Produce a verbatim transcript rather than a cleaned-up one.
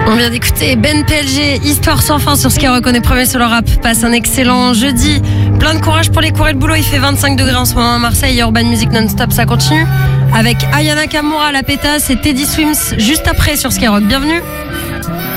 On vient d'écouter Ben P L G, Histoire sans fin sur Skyrock. On est premier sur le rap. Passe un excellent jeudi. Plein de courage pour les cours et le boulot. Il fait vingt-cinq degrés en ce moment à Marseille. Urban Music non-stop, ça continue. Avec Ayana Kamura, la pétasse et Teddy Swims juste après sur Skyrock. Bienvenue.